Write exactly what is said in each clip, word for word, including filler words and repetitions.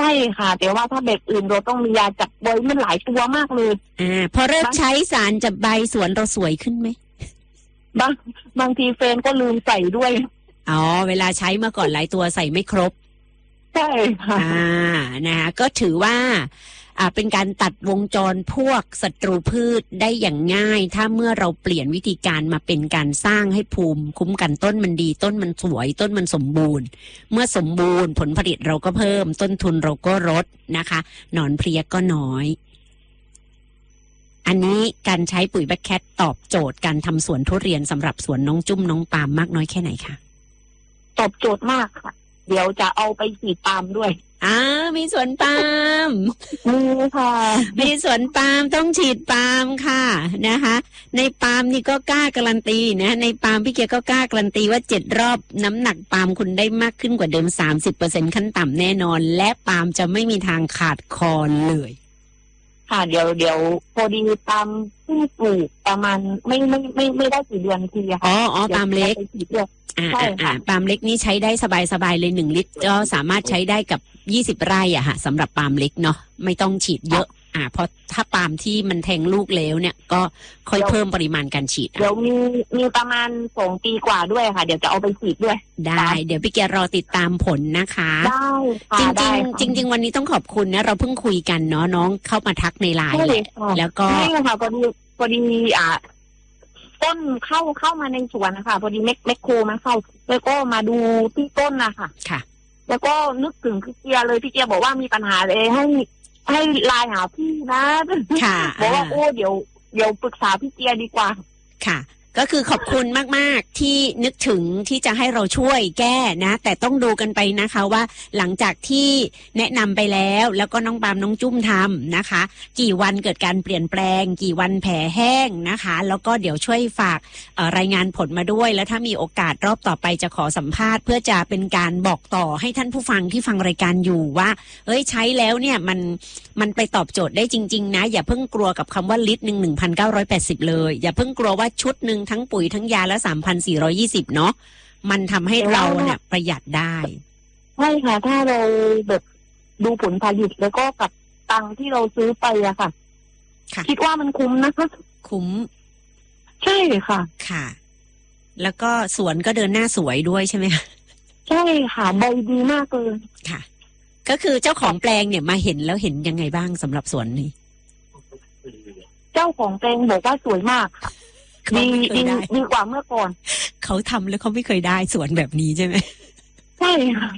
ช่ค่ะแต่ว่าถ้าแบบอื่นเราต้องมียาจับใบมันหลายตัวมากเลยอ่าพอเริ่มใช้สารจับใบสวนเราสวยขึ้นไหมบางบางทีแฟนก็ลืมใส่ด้วยอ๋อเวลาใช้มาก่อนหลายตัวใส่ไม่ครบใช่ค่ะอ่านะคะก็ถือว่าอ่าเป็นการตัดวงจรพวกศัตรูพืชได้อย่างง่ายถ้าเมื่อเราเปลี่ยนวิธีการมาเป็นการสร้างให้ภูมิคุ้มกันต้นมันดีต้นมันสวยต้นมันสมบูรณ์เมื่อสมบูรณ์ผลผลิตเราก็เพิ่มต้นทุนเราก็ลดนะคะหนอนเพลี้ยก็น้อยอันนี้การใช้ปุ๋ยแบคแคทตอบโจทย์การทำสวนทุเรียนสำหรับสวนน้องจุ้มน้องปาล์มมากน้อยแค่ไหนคะตอบโจทย์มากค่ะเดี๋ยวจะเอาไปฉีดปาล์มด้วยอ่ามีสวนปาล์มมีค่ะมีสวนปาล์มต้องฉีดปาล์มค่ะนะคะในปาล์มนี่ก็กล้าการันตีนะในปาล์มพี่เกียร์ก็กล้าการันตีว่าเจ็ดรอบน้ำหนักปาล์มคุณได้มากขึ้นกว่าเดิม สามสิบเปอร์เซ็นต์ ขั้นต่ำแน่นอนและปาล์มจะไม่มีทางขาดคอเลยค่ะเดี๋ยวเดี๋ยวพอดีปาล์มที่ปลูกประมาณไม่ไม่ไม่ไม่ได้กี่เดือนทีอะค่ะอ๋ออ๋อปาล์มเล็กอ่าอ่าปาล์มเล็กนี่ใช้ได้สบายๆเลยหนึ่งลิตรก็สามารถใช้ได้กับยี่สิบไร่อ่ะฮะสำหรับปาล์มเล็กเนาะไม่ต้องฉีดเยอะอ่าเพราะถ้าปาล์มที่มันแทงลูกแล้วเนี่ยก็ค่อยเพิ่มปริมาณการฉีดเดี๋ยวมีมีประมาณสองปีกว่าด้วยค่ะเดี๋ยวจะเอาไปฉีดด้วยได้เดี๋ยวพี่แกรอติดตามผลนะคะได้จริงจริงจริงๆวันนี้ต้องขอบคุณนะเราเพิ่งคุยกันเนาะน้องเข้ามาทักในไลน์แล้วก็ใช่ค่ะพอดีพอดีอ่าต้นเข้าเข้ามาในสวนนะคะพอดีแมคแมคโครมาเข้าแล้วก็มาดูที่ต้นนะคะค่ะแล้วก็นึกถึงพี่เกียร์เลยพี่เกียร์บอกว่ามีปัญหาเลยให้ให้ไลน์หาพี่นะค่ะบอกว่าโอ้เดี๋ยวเดี๋ยวปรึกษาพี่เกียร์ดีกว่าค่ะก็คือขอบคุณมากๆที่นึกถึงที่จะให้เราช่วยแก้นะแต่ต้องดูกันไปนะคะว่าหลังจากที่แนะนำไปแล้วแล้วก็น้องปาล์มน้องจุ้มทำนะคะกี่วันเกิดการเปลี่ยนแปลงกี่วันแผลแห้งนะคะแล้วก็เดี๋ยวช่วยฝากรายงานผลมาด้วยแล้วถ้ามีโอกาสรอบต่อไปจะขอสัมภาษณ์เพื่อจะเป็นการบอกต่อให้ท่านผู้ฟังที่ฟังรายการอยู่ว่าเฮ้ยใช้แล้วเนี่ยมันมันไปตอบโจทย์ได้จริงๆนะอย่าเพิ่งกลัวกับคำว่าลิตรหนึ่ง หนึ่งพันเก้าร้อยแปดสิบเลยอย่าเพิ่งกลัวว่าชุดนึงทั้งปุ๋ยทั้งยาละ สามพันสี่ร้อยยี่สิบ เนาะมันทำให้เราเนี่ยประหยัดได้ใช่ค่ะถ้าเราแบบดูผลผลิตแล้วก็กับตังที่เราซื้อไปอะค่ะคิดว่ามันคุ้มนะคะคุ้มใช่ค่ะค่ะแล้วก็สวนก็เดินหน้าสวยด้วยใช่ไหมคะใช่ค่ะใบดีมากเลยค่ะก็คือเจ้าของแปลงเนี่ยมาเห็นแล้วเห็นยังไงบ้างสำหรับสวนนี้เจ้าของแปลงบอกว่าสวยมากดีดีดีกว่าเมื่อก่อนเขาทำแล้วเขาไม่เคยได้สวนแบบนี้ใช่ไหมใช่ค่ะ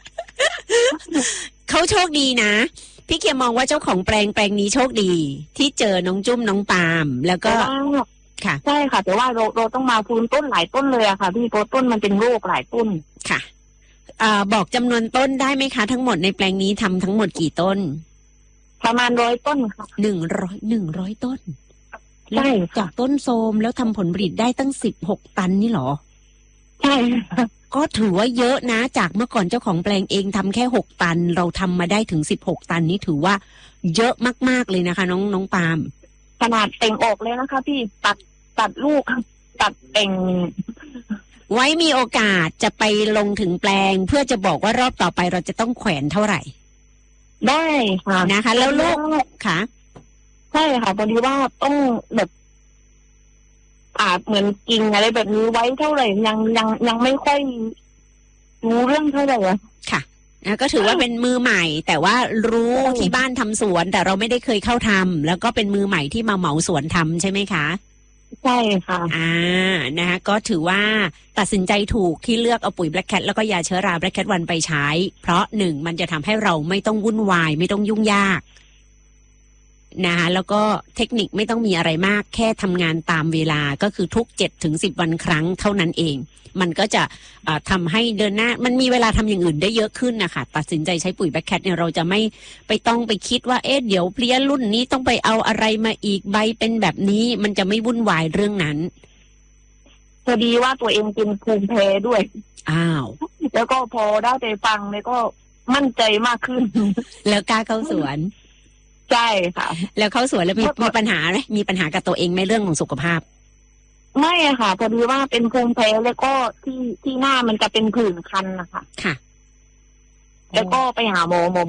เขาโชคดีนะพี่เกียร์มองว่าเจ้าของแปลงแปลงนี้โชคดีที่เจอน้องจุ้มน้องปาล์มแล้วก็ค่ะใช่ค่ะแต่ว่าเราเราต้องมาฟื้นต้นหลายต้นเลยอะค่ะพี่เพราะต้นมันเป็นโรคหลายต้นค่ะอ่าบอกจำนวนต้นได้ไหมคะทั้งหมดในแปลงนี้ทำทั้งหมดกี่ต้นประมาณร้อยต้นค่ะหนึ่งร้อยหนึ่งร้อยต้นใช่จากต้นโทรมแล้วทำผลผลิตได้ตั้งสิบหกตันนี่หรอใช่ก็ถือว่าเยอะนะจากเมื่อก่อนเจ้าของแปลงเองทำแค่หกตันเราทำมาได้ถึงสิบหกตันนี่ถือว่าเยอะมากๆเลยนะคะน้องน้องปาล์มขนาดแต่งออกเลยนะคะพี่ตัดตัดลูกตัดแต่งไว้มีโอกาสจะไปลงถึงแปลงเพื่อจะบอกว่ารอบต่อไปเราจะต้องแขวนเท่าไหร่ได้ค่ะนะคะแล้วลูกค่ะใช่ค่ะพอดีว่าต้องแบบอาจเหมือนกิ่งอะไรแบบนี้ไว้เท่าไหร่ยังยังยังไม่ค่อยรู้เรื่องเท่าไหร่อะค่ะนะก็ถือว่าเป็นมือใหม่แต่ว่ารู้ที่บ้านทำสวนแต่เราไม่ได้เคยเข้าทำแล้วก็เป็นมือใหม่ที่มาเหมาสวนทำใช่ไหมคะใช่ค่ะอ่านะคะก็ถือว่าตัดสินใจถูกที่เลือกเอาปุ๋ย Black Cat แล้วก็ยาเชื้อรา Black Cat วันไปใช้เพราะหนึ่งมันจะทำให้เราไม่ต้องวุ่นวายไม่ต้องยุ่งยากนะคะแล้วก็เทคนิคไม่ต้องมีอะไรมากแค่ทำงานตามเวลาก็คือทุก เจ็ดถึงสิบ วันครั้งเท่านั้นเองมันก็จะทำให้เดินหน้ามันมีเวลาทำอย่างอื่นได้เยอะขึ้นนะคะตัดสินใจใช้ปุ๋ยแบคแคทเนี่ยเราจะไม่ไปต้องไปคิดว่าเอ๊ะเดี๋ยวเพลี้ยรุ่นนี้ต้องไปเอาอะไรมาอีกใบเป็นแบบนี้มันจะไม่วุ่นวายเรื่องนั้นพอดีว่าตัวเองเป็นภูมิแพ้ด้วยอ้าวแล้วก็พอได้ไปฟังเลยก็มั่นใจมากขึ้นแล้วกล้าเข้าสวนใช่ค่ะแล้วเข้าสวนแล้วมีมีปัญหาไหมมีปัญหากับตัวเองไหมเรื่องของสุขภาพไม่ค่ะพอดีว่าเป็นภูมิแพ้แล้วก็ที่ที่หน้ามันจะเป็นผื่นคันนะคะค่ะแล้วก็ไปหาหมอหมอ